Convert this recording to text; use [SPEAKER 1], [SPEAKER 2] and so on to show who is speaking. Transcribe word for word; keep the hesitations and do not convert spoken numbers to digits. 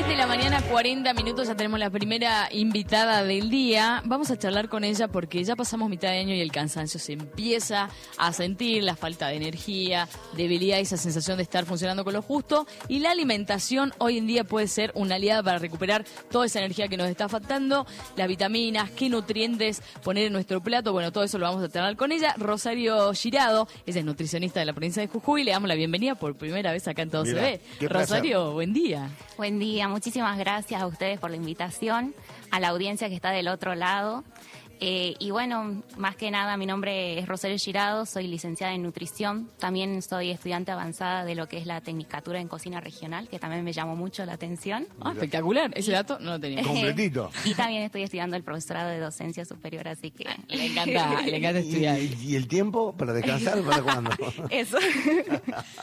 [SPEAKER 1] diez de la mañana, cuarenta minutos, ya tenemos la primera invitada del día. Vamos a charlar con ella porque ya pasamos mitad de año y el cansancio se empieza a sentir, la falta de energía, debilidad y esa sensación de estar funcionando con lo justo. Y la alimentación hoy en día puede ser una aliada para recuperar toda esa energía que nos está faltando, las vitaminas, qué nutrientes poner en nuestro plato. Bueno, todo eso lo vamos a charlar con ella. Rosario Girado, ella es nutricionista de la provincia de Jujuy. Le damos la bienvenida por primera vez acá en Todo
[SPEAKER 2] Mira,
[SPEAKER 1] Se Ve. Rosario, placer. Buen día.
[SPEAKER 3] Buen día, muchísimas gracias a ustedes por la invitación, a la audiencia que está del otro lado. Eh, y bueno, más que nada, mi nombre es Rosario Girado, soy licenciada en nutrición, también soy estudiante avanzada de lo que es la Tecnicatura en Cocina Regional, que también me llamó mucho la atención.
[SPEAKER 1] Ah, espectacular, ese dato no lo tenía.
[SPEAKER 2] Completito.
[SPEAKER 3] Y también estoy estudiando el profesorado de docencia superior, así que...
[SPEAKER 1] Le encanta, le encanta estudiar.
[SPEAKER 2] ¿Y, y, y el tiempo para descansar para cuándo?
[SPEAKER 3] Eso.